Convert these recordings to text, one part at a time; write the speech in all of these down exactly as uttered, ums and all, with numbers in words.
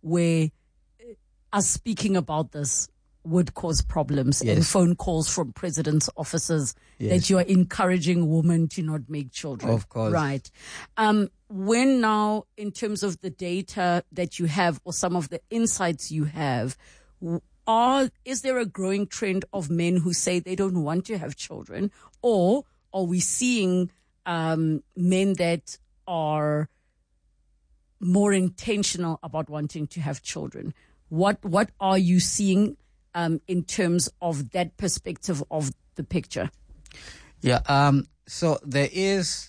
where us speaking about this would cause problems, yes. and phone calls from president's offices yes. that you are encouraging women to not make children. Of course. Right. Um, when now, in terms of the data that you have or some of the insights you have, are, is there a growing trend of men who say they don't want to have children, or are we seeing um, men that are more intentional about wanting to have children? What what are you seeing um, in terms of that perspective of the picture? Yeah. Um. So there is.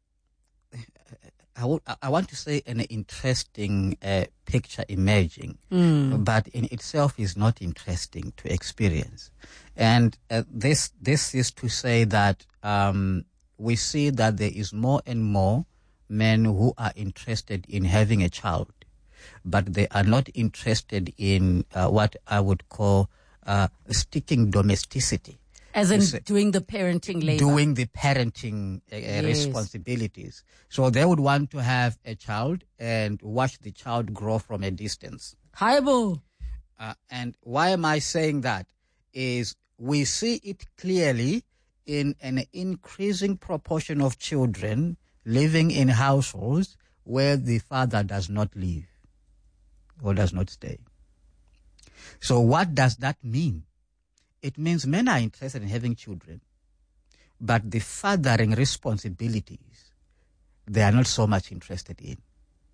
I, w- I want to say an interesting uh, picture emerging, mm. but in itself is not interesting to experience. And uh, this this is to say that um, we see that there is more and more men who are interested in having a child, but they are not interested in uh, what I would call uh, sticking domesticity. As in so, doing the parenting labor. Doing the parenting uh, yes. responsibilities. So they would want to have a child and watch the child grow from a distance. Highball. Uh, and why am I saying that? Is we see it clearly in an increasing proportion of children living in households where the father does not live or does not stay. So what does that mean? It means men are interested in having children, but the fathering responsibilities, they are not so much interested in.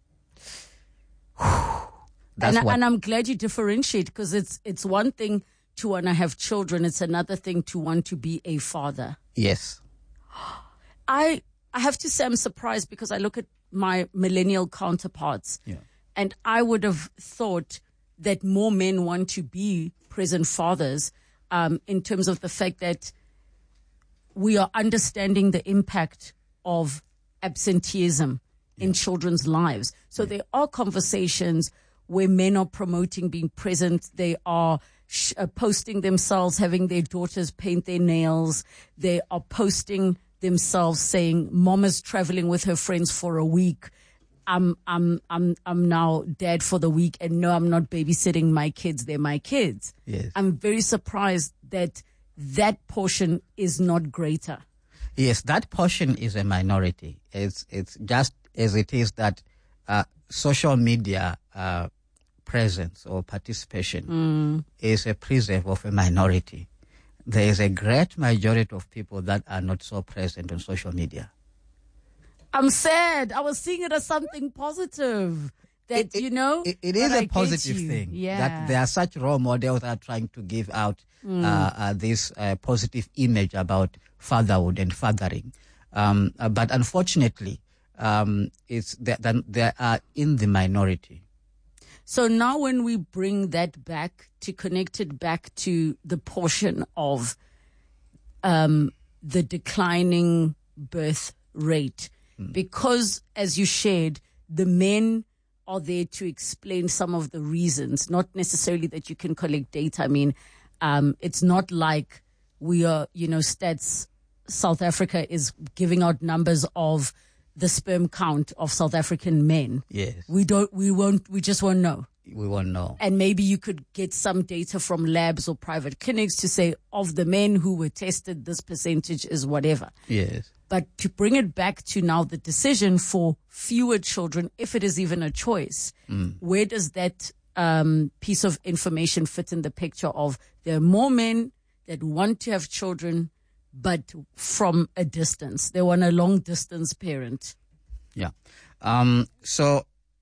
That's and, what, and I'm glad you differentiate, because it's it's one thing to want to have children. It's another thing to want to be a father. Yes. I I have to say I'm surprised, because I look at my millennial counterparts, yeah. and I would have thought that more men want to be present fathers, um, in terms of the fact that we are understanding the impact of absenteeism yeah. in children's lives. So yeah. there are conversations where men are promoting being present. They are sh- uh, posting themselves, having their daughters paint their nails. They are posting themselves saying, Mom is traveling with her friends for a week. I'm, I'm, I'm, I'm now dad for the week, and no, I'm not babysitting my kids. They're my kids. Yes. I'm very surprised that that portion is not greater. Yes, that portion is a minority. It's, it's just as it is that, uh, social media, uh, presence or participation mm. is a preserve of a minority. There is a great majority of people that are not so present on social media. I'm sad. I was seeing it as something positive. That, it, it, you know, it, it is a positive thing. Yeah. That there are such role models that are trying to give out mm. uh, uh, this uh, positive image about fatherhood and fathering. Um, uh, but unfortunately, um, it's that they, they are in the minority. So now when we bring that back to connect it back to the portion of um, the declining birth rate, mm. because as you shared, the men are there to explain some of the reasons, not necessarily that you can collect data. I mean, um, it's not like we are, you know, Stats South Africa is giving out numbers of the sperm count of South African men. Yes. We don't, we won't, we just won't know. We won't know. And maybe you could get some data from labs or private clinics to say, of the men who were tested, this percentage is whatever. Yes. But to bring it back to now the decision for fewer children, if it is even a choice, mm. where does that um, piece of information fit in the picture of there are more men that want to have children, but from a distance? They want a long distance parent. Yeah. Um, so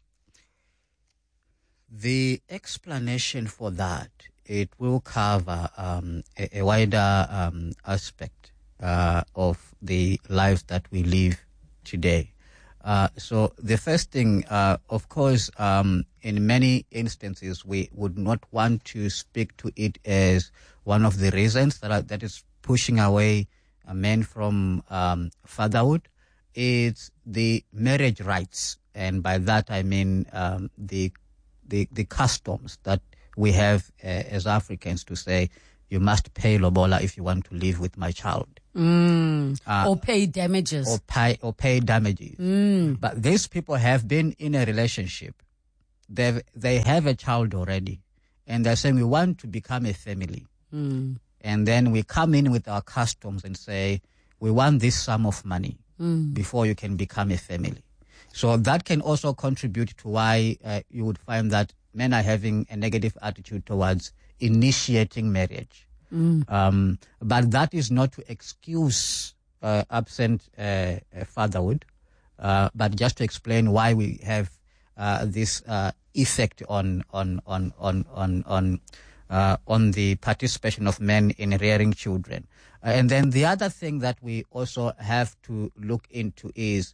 the explanation for that, it will cover um, a, a wider um, aspect uh, of the lives that we live today. Uh, so the first thing, uh, of course, um, in many instances, we would not want to speak to it as one of the reasons that are, that is pushing away uh, men from um, fatherhood. It's the marriage rights, and by that I mean um, the the the customs that we have uh, as Africans to say, you must pay lobola if you want to live with my child. Mm. Uh, or pay damages. Or pay, or pay damages. Mm. But these people have been in a relationship they they have a child already, and they're saying we want to become a family. Mm. And then we come in with our customs and say, we want this sum of money mm. before you can become a family. So that can also contribute to why uh, you would find that men are having a negative attitude towards initiating marriage. Mm. Um, but that is not to excuse uh, absent uh, fatherhood, uh, but just to explain why we have uh, this uh, effect on on on on on on uh, on the participation of men in rearing children. Uh, and then the other thing that we also have to look into is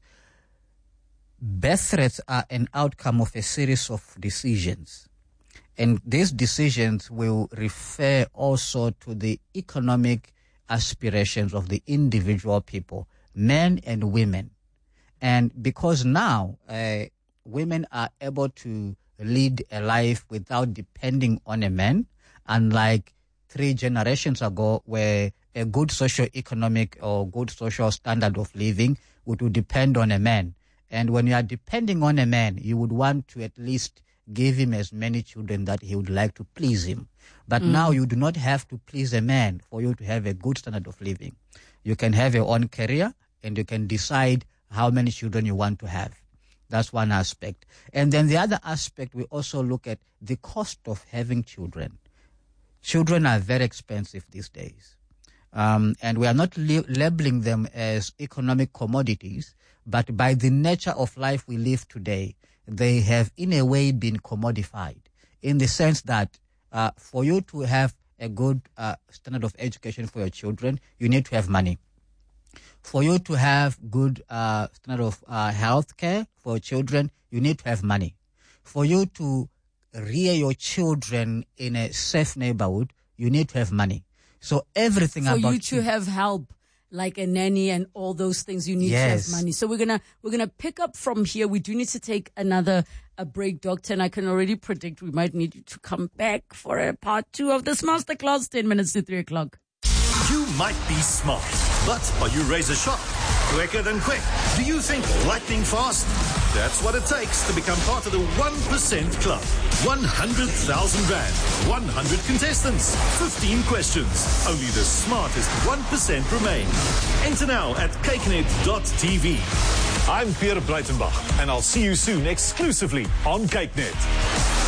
birth rates are an outcome of a series of decisions. And these decisions will refer also to the economic aspirations of the individual people, men and women. And because now uh, women are able to lead a life without depending on a man, unlike three generations ago where a good socio-economic or good social standard of living would, would depend on a man. And when you are depending on a man, you would want to at least give him as many children that he would like to please him. But mm. now you do not have to please a man for you to have a good standard of living. You can have your own career and you can decide how many children you want to have. That's one aspect. And then the other aspect, we also look at the cost of having children. Children are very expensive these days. Um, and we are not li- labeling them as economic commodities, but by the nature of life we live today, they have in a way been commodified in the sense that uh, for you to have a good uh, standard of education for your children, you need to have money. For you to have good uh, standard of uh, health care for children, you need to have money. For you to rear your children in a safe neighborhood, you need to have money. So everything for about you to have help, like a nanny and all those things, you need yes. to have money. So we're gonna we're gonna pick up from here. We do need to take another a break, Doctor, and I can already predict we might need you to come back for a part two of this masterclass. Ten minutes to three o'clock. You might be smart, but are you razor sharp? Quicker than quick? Do you think lightning fast? That's what it takes to become part of the one percent Club. one hundred thousand rand, one hundred contestants, fifteen questions. Only the smartest one percent remain. Enter now at cakenet dot t v. I'm Pierre Breitenbach, and I'll see you soon exclusively on CakeNet.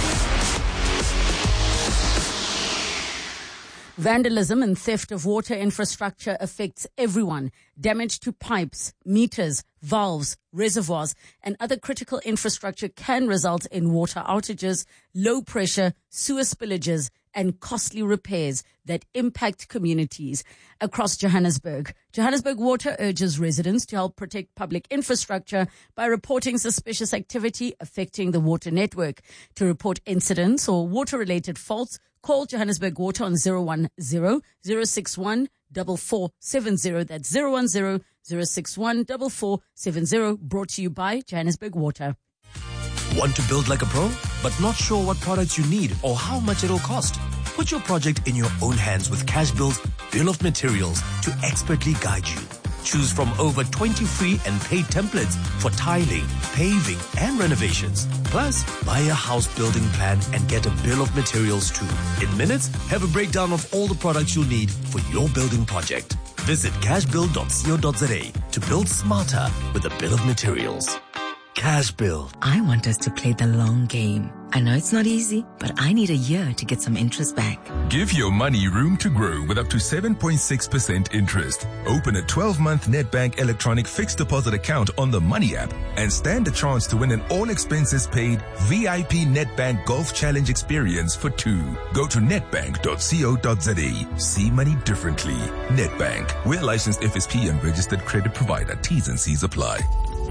Vandalism and theft of water infrastructure affects everyone. Damage to pipes, meters, valves, reservoirs, and other critical infrastructure can result in water outages, low pressure, sewer spillages, and costly repairs that impact communities across Johannesburg. Johannesburg Water urges residents to help protect public infrastructure by reporting suspicious activity affecting the water network. To report incidents or water-related faults, call Johannesburg Water on zero one zero, zero six one, four four seven zero. That's zero one zero, zero six one, four four seven zero. Brought to you by Johannesburg Water. Want to build like a pro, but not sure what products you need or how much it'll cost? Put your project in your own hands with Cashbuild's Bill of Materials to expertly guide you. Choose from over twenty free and paid templates for tiling, paving, and renovations. Plus, buy a house building plan and get a bill of materials too. In minutes, have a breakdown of all the products you'll need for your building project. Visit cashbuild dot co dot za to build smarter with a bill of materials. Cashbuild. I want us to play the long game. I know it's not easy, but I need a year to get some interest back. Give your money room to grow with up to seven point six percent interest. Open a twelve-month Nedbank electronic fixed deposit account on the Money app and stand a chance to win an all-expenses-paid V I P Nedbank Golf Challenge experience for two. Go to nedbank dot co dot za. See money differently. Nedbank. We're licensed F S P and registered credit provider. T's and C's apply.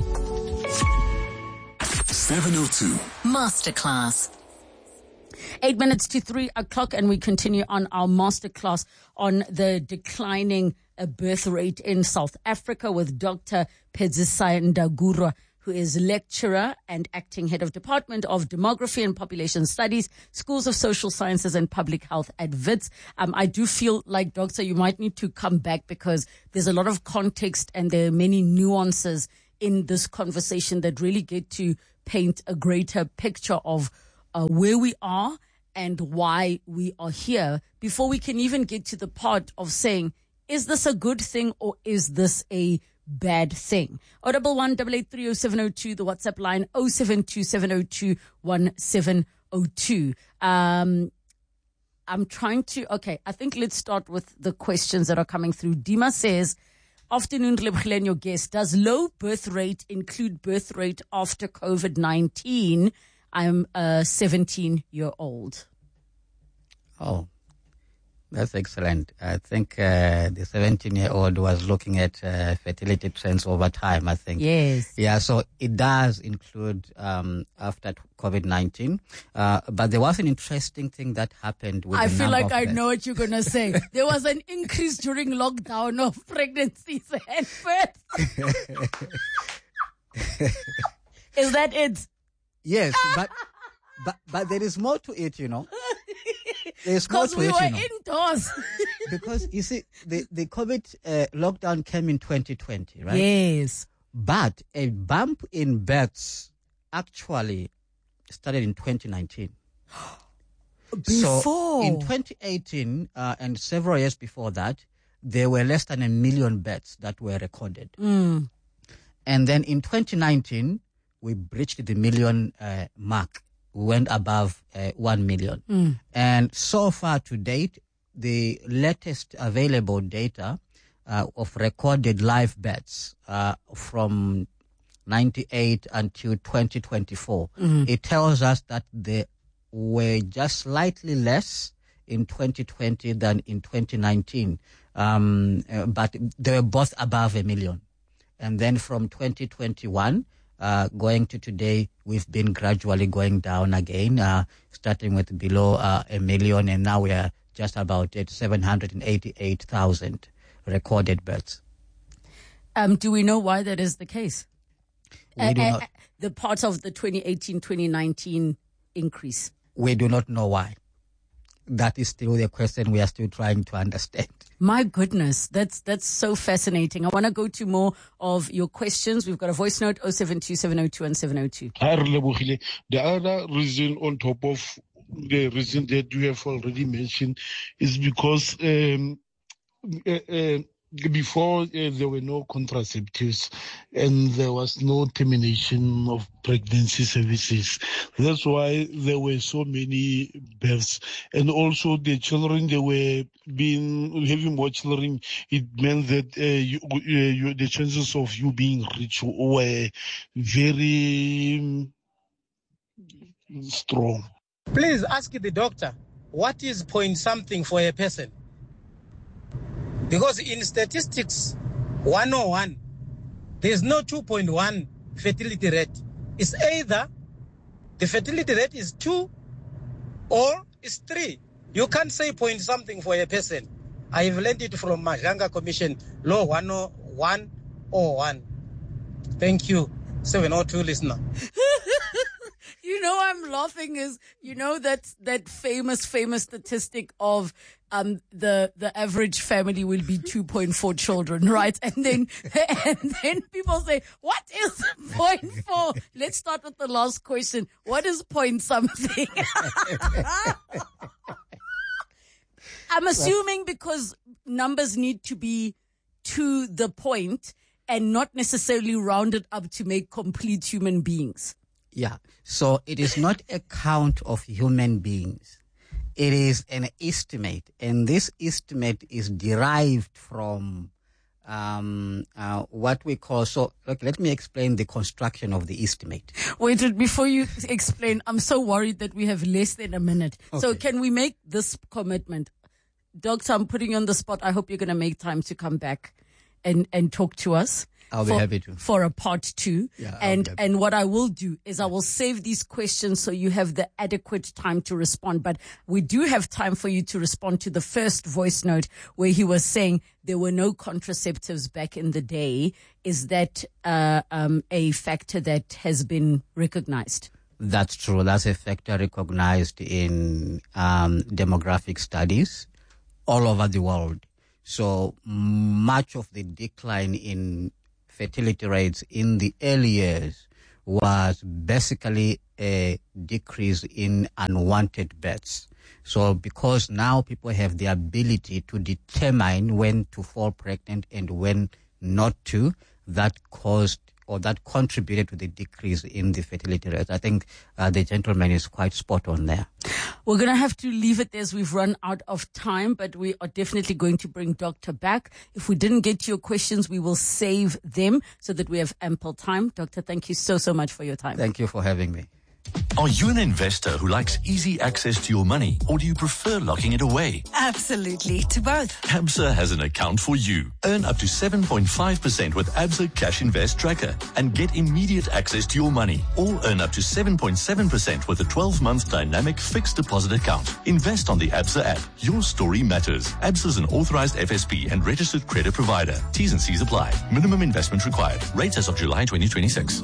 seven oh two Masterclass. Eight minutes to three o'clock, and we continue on our masterclass on the declining uh, birth rate in South Africa with Doctor Phedzisai Ndagura, who is lecturer and acting head of Department of Demography and Population Studies, Schools of Social Sciences and Public Health at Wits. Um, I do feel like, Doctor, you might need to come back because there's a lot of context and there are many nuances in this conversation that really get to paint a greater picture of uh, where we are and why we are here before we can even get to the part of saying, is this a good thing or is this a bad thing? oh one one, eight eight three, oh seven oh two, the WhatsApp line oh seven two seven oh two one seven oh two. Um, I'm trying to, okay, I think let's start with the questions that are coming through. Dima says, afternoon, Rebekile and your guest, does low birth rate include birth rate after COVID nineteen? I'm a seventeen year old. Oh, that's excellent. I think uh, the seventeen year old was looking at uh, fertility trends over time, I think. Yes. Yeah, so it does include um, after COVID nineteen. Uh, but there was an interesting thing that happened with I the feel number like of I births. know what you're going to say. There was an increase during lockdown of pregnancies and births. Is that it? Yes, but, but but there is more to it, you know. There's more Because to we it, were you know. indoors. Because, you see, the, the COVID uh, lockdown came in twenty twenty, right? Yes. But a bump in births actually started in twenty nineteen. Before. So in twenty eighteen uh, and several years before that, there were less than a million births that were recorded. Mm. And then in twenty nineteen, we breached the million uh, mark. We went above uh, one million. Mm. And so far to date, the latest available data uh, of recorded live births uh, from ninety-eight until twenty twenty-four, Mm-hmm. it tells us that there were just slightly less in twenty twenty than in twenty nineteen. Um, uh, but they were both above a million. And then from twenty twenty-one, uh, going to today, we've been gradually going down again, uh, starting with below uh, a million, and now we are just about at seven hundred eighty-eight thousand recorded births. Um, do we know why that is the case? We do Uh, not, uh, the part of the twenty eighteen twenty nineteen increase. we do not know why. That is still the question we are still trying to understand. My goodness, that's that's so fascinating. I want to go to more of your questions. We've got a voice note, oh seven two seven oh two one seven oh two. Hi, Relebohile. The other reason on top of the reason that you have already mentioned is because um, uh, uh, before uh, there were no contraceptives and there was no termination of pregnancy services. That's why there were so many births. And also the children, they were being, having more children, it meant that uh, you, uh, you, the chances of you being rich were very um, strong. Please ask the doctor, what is point something for a person? Because in statistics one oh one, there's no two point one fertility rate. It's either the fertility rate is two or it's three. You can't say point something for a person. I've learned it from Majanga Commission, Law one oh one oh one. Thank you, seven oh two listener. You know, I'm laughing is, you know, that, that famous, famous statistic of, um, the, the average family will be two point four children, right? And then, and then people say, what is point four? Let's start with the last question. What is point something? I'm assuming because numbers need to be to the point and not necessarily rounded up to make complete human beings. Yeah. So it is not a count of human beings. It is an estimate. And this estimate is derived from um, uh, what we call, so look, let me explain the construction of the estimate. Wait, wait, before you explain, I'm so worried that we have less than a minute. So Okay. can we make this commitment? Doctor, I'm putting you on the spot. I hope you're going to make time to come back and, and talk to us. I'll be for, happy to. For a part two. Yeah, I'll and, be happy. and what I will do is I will save these questions so you have the adequate time to respond. But we do have time for you to respond to the first voice note where he was saying there were no contraceptives back in the day. Is that uh, um, a factor that has been recognized? That's true. That's a factor recognized in um, demographic studies all over the world. So much of the decline in fertility rates in the early years was basically a decrease in unwanted births. So because now people have the ability to determine when to fall pregnant and when not to, that caused or that contributed to the decrease in the fertility rates. I think uh, the gentleman is quite spot on there. We're going to have to leave it there as we've run out of time, but we are definitely going to bring Doctor back. If we didn't get to your questions, we will save them so that we have ample time. Doctor, thank you so, so much for your time. Thank you for having me. Are you an investor who likes easy access to your money, or do you prefer locking it away? Absolutely, to both. Absa has an account for you. Earn up to seven point five percent with Absa Cash Invest Tracker and get immediate access to your money. Or earn up to seven point seven percent with a twelve-month dynamic fixed deposit account. Invest on the Absa app. Your story matters. Absa is an authorized F S P and registered credit provider. T's and C's apply. Minimum investment required. Rates as of July twenty twenty-six.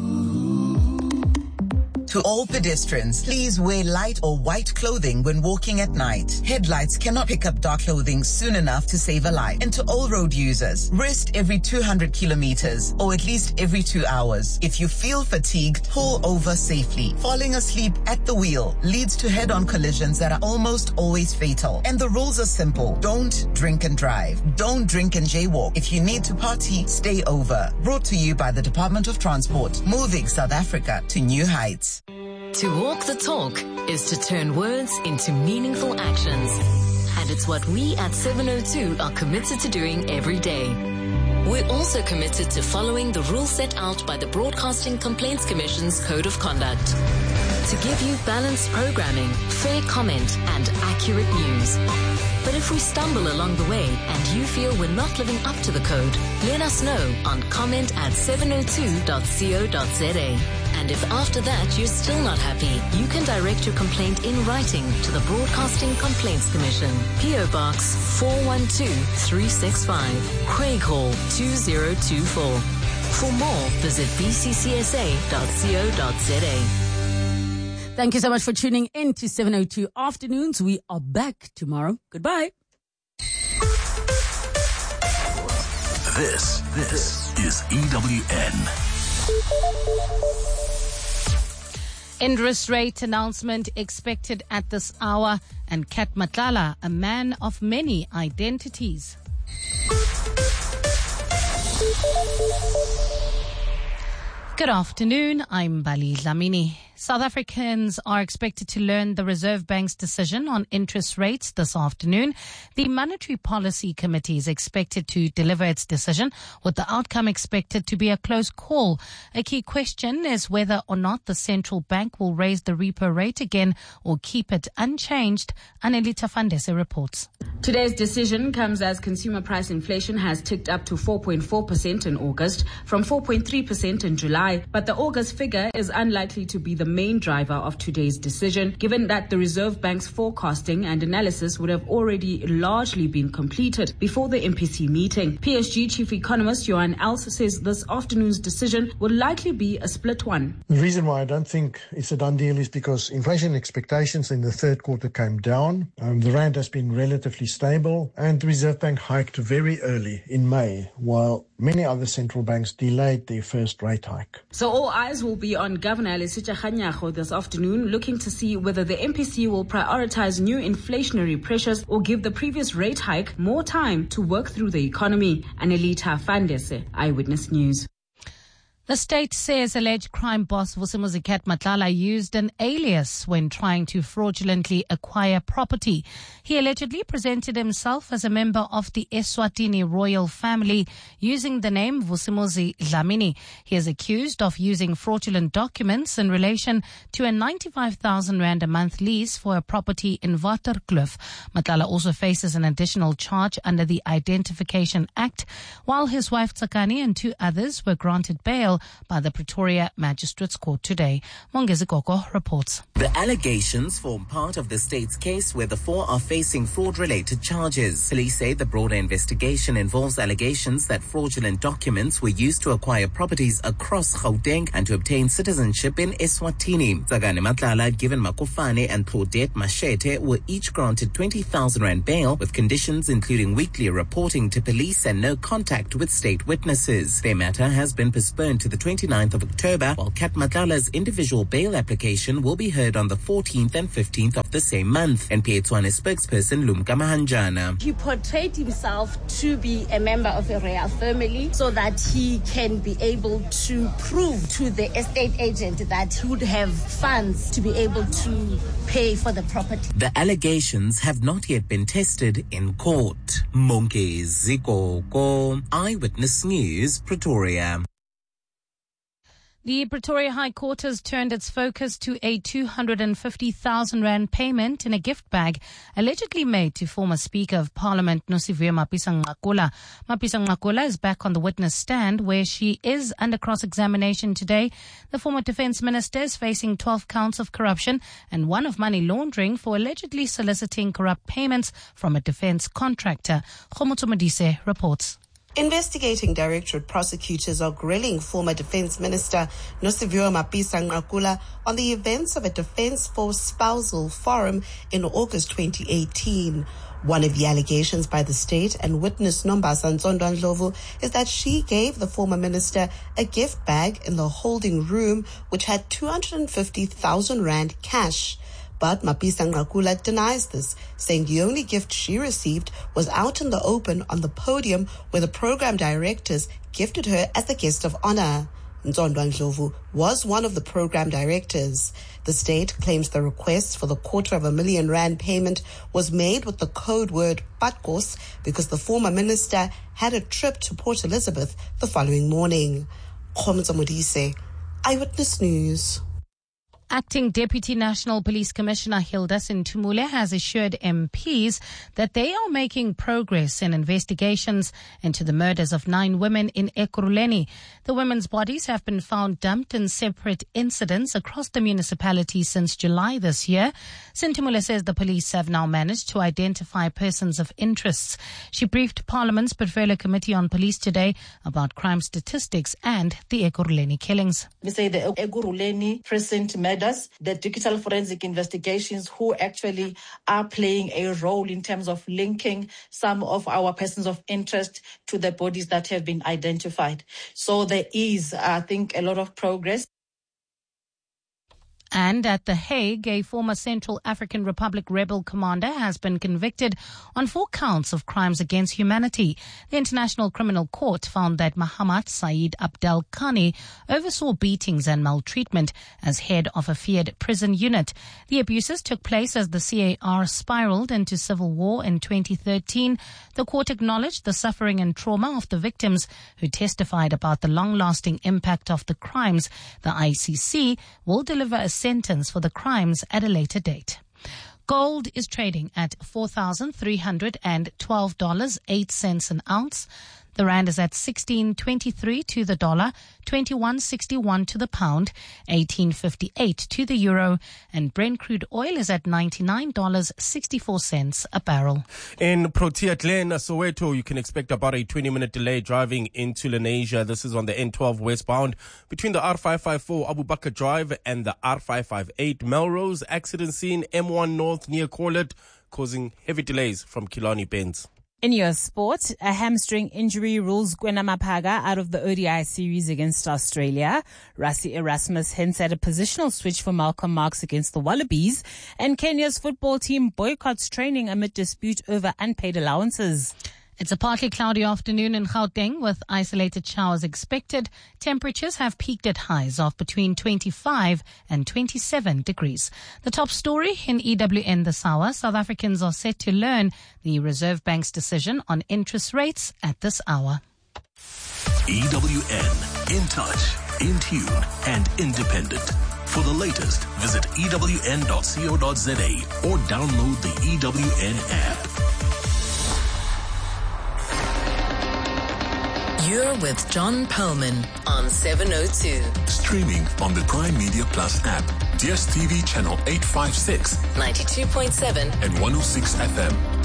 To all pedestrians, please wear light or white clothing when walking at night. Headlights cannot pick up dark clothing soon enough to save a life. And to all road users, rest every two hundred kilometers or at least every two hours. If you feel fatigued, pull over safely. Falling asleep at the wheel leads to head-on collisions that are almost always fatal. And the rules are simple. Don't drink and drive. Don't drink and jaywalk. If you need to party, stay over. Brought to you by the Department of Transport, moving South Africa to new heights. To walk the talk is to turn words into meaningful actions. And it's what we at seven oh two are committed to doing every day. We're also committed to following the rules set out by the Broadcasting Complaints Commission's Code of Conduct. To give you balanced programming, fair comment, and accurate news. But if we stumble along the way and you feel we're not living up to the code, let us know on comment at seven oh two dot co dot za. And if after that you're still not happy, you can direct your complaint in writing to the Broadcasting Complaints Commission. P O Box four one two three six five, Craig Hall two zero two four. For more, visit b c c s a dot co dot za. Thank you so much for tuning in to seven oh two Afternoons. We are back tomorrow. Goodbye. This, this is E W N. Interest rate announcement expected at this hour, and Kat Matlala, a man of many identities. Good afternoon, I'm Bali Dlamini. South Africans are expected to learn the Reserve Bank's decision on interest rates this afternoon. The Monetary Policy Committee is expected to deliver its decision, with the outcome expected to be a close call. A key question is whether or not the central bank will raise the repo rate again or keep it unchanged. Anelita Fandese reports. Today's decision comes as consumer price inflation has ticked up to four point four percent in August from four point three percent in July. But the August figure is unlikely to be the main driver of today's decision, given that the Reserve Bank's forecasting and analysis would have already largely been completed before the M P C meeting. P S G Chief Economist Johan Els says this afternoon's decision will likely be a split one. The reason why I don't think it's a done deal is because inflation expectations in the third quarter came down. Um, the rand has been relatively stable, and the Reserve Bank hiked very early in May, while many other central banks delayed their first rate hike. So all eyes will be on Governor Lesitsha Kganyago this afternoon, looking to see whether the M P C will prioritize new inflationary pressures or give the previous rate hike more time to work through the economy. Anelita Fandese, Eyewitness News. The state says alleged crime boss Vusimuzi Kat Matlala used an alias when trying to fraudulently acquire property. He allegedly presented himself as a member of the Eswatini royal family using the name Vusimuzi Dlamini. He is accused of using fraudulent documents in relation to a ninety-five thousand rand a month lease for a property in Waterkloof. Matlala also faces an additional charge under the Identification Act, while his wife Tsakani and two others were granted bail by the Pretoria Magistrates Court today. Mongezi Koko reports. The allegations form part of the state's case where the four are facing fraud-related charges. Police say the broader investigation involves allegations that fraudulent documents were used to acquire properties across Gauteng and to obtain citizenship in Eswatini. Tsakani Matlala, Given Makofane and Claudette Mashete were each granted twenty thousand rand bail with conditions including weekly reporting to police and no contact with state witnesses. Their matter has been postponed to the twenty-ninth of October, while Kat Matlala's individual bail application will be heard on the fourteenth and fifteenth of the same month. N P A Tshwane spokesperson Lumka Mahanjana. He portrayed himself to be a member of a royal family so that he can be able to prove to the estate agent that he would have funds to be able to pay for the property. The allegations have not yet been tested in court. Monke Zikoko, Eyewitness News, Pretoria. The Pretoria High Court has turned its focus to a two hundred fifty thousand rand payment in a gift bag allegedly made to former Speaker of Parliament Nosiviwe Mapisa-Nqakula. Mapisa-Nqakula is back on the witness stand where she is under cross-examination today. The former Defence Minister is facing twelve counts of corruption and one of money laundering for allegedly soliciting corrupt payments from a defence contractor. Khomotso Modise reports. Investigating Directorate prosecutors are grilling former Defence Minister Nosiviwe Mapisa-Nqakula on the events of a Defence Force spousal forum in August twenty eighteen. One of the allegations by the state and witness Nombasa Nzondwa-Ndlovu is that she gave the former minister a gift bag in the holding room which had two hundred fifty thousand rand cash. But Mapisa-Nqakula denies this, saying the only gift she received was out in the open on the podium where the program directors gifted her as the guest of honor. Nzondwa-Ndlovu was one of the program directors. The state claims the request for the quarter of a million rand payment was made with the code word Patkos because the former minister had a trip to Port Elizabeth the following morning. Khomotso Modise, Eyewitness News. Acting Deputy National Police Commissioner Hilda Sintumule has assured M Ps that they are making progress in investigations into the murders of nine women in Ekurhuleni. The women's bodies have been found dumped in separate incidents across the municipality since July this year. Sintumule says the police have now managed to identify persons of interest. She briefed Parliament's Portfolio Committee on Police today about crime statistics and the Ekurhuleni killings. We say the Ekurhuleni precinct murders, the digital forensic investigations who actually are playing a role in terms of linking some of our persons of interest to the bodies that have been identified. So there is, I think, a lot of progress. And at The Hague, a former Central African Republic rebel commander has been convicted on four counts of crimes against humanity. The International Criminal Court found that Muhammad Saeed Abdel Khani oversaw beatings and maltreatment as head of a feared prison unit. The abuses took place as the C A R spiraled into civil war in twenty thirteen. The court acknowledged the suffering and trauma of the victims who testified about the long-lasting impact of the crimes. The I C C will deliver a sentence for the crimes at a later date. Gold is trading at four thousand three hundred twelve dollars and eight cents an ounce. The rand is at sixteen twenty-three to the dollar, twenty-one sixty-one to the pound, eighteen fifty-eight to the euro, and Brent crude oil is at ninety-nine dollars and sixty-four cents a barrel. In Protea Glen, Soweto, you can expect about a twenty-minute delay driving into Lenasia. This is on the N twelve westbound between the R five fifty-four Abu Bakr Drive and the R five fifty-eight Melrose. Accident scene M one North near Corlett, causing heavy delays from Killarney Bends. In your sport, a hamstring injury rules Kwena Mapaga out of the O D I series against Australia. Rassie Erasmus hints at a positional switch for Malcolm Marx against the Wallabies. And Kenya's football team boycotts training amid dispute over unpaid allowances. It's a partly cloudy afternoon in Gauteng with isolated showers expected. Temperatures have peaked at highs of between twenty-five and twenty-seven degrees. The top story in E W N this hour, South Africans are set to learn the Reserve Bank's decision on interest rates at this hour. E W N, in touch, in tune, and independent. For the latest, visit E W N dot co dot za or download the E W N app. You're with John Perlman on seven oh two. Streaming on the Prime Media Plus app, D S T V channel eight fifty-six, ninety-two point seven, and one oh six F M.